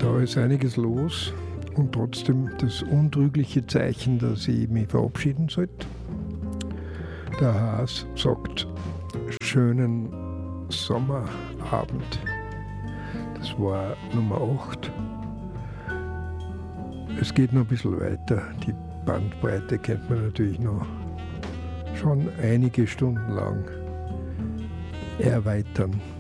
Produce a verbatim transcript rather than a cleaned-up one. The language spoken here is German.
Da ist einiges los und trotzdem das untrügliche Zeichen, dass ich mich verabschieden sollte. Der Haas sagt, schönen Sommerabend. Das war Nummer acht. Es geht noch ein bisschen weiter. Die Bandbreite kennt man natürlich noch schon einige Stunden lang erweitern.